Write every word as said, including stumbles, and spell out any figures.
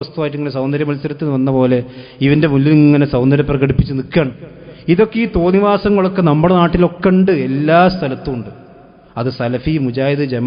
വസ്തുവായിട്ട് ഇങ്ങനെ സൗന്ദര്യ മത്സരത്തിന് വന്ന പോലെ ഇവൻ്റെ മുന്നിൽ ഇങ്ങനെ സൗന്ദര്യം പ്രകടിപ്പിച്ച് നിൽക്കുകയാണ്. ഇതൊക്കെ ഈ തോന്നിവാസങ്ങളൊക്കെ നമ്മുടെ നാട്ടിലൊക്കെ ഉണ്ട്, എല്ലാ സ്ഥലത്തും ഉണ്ട്. അത് സലഫി, മുജാഹിദ്, ജമാ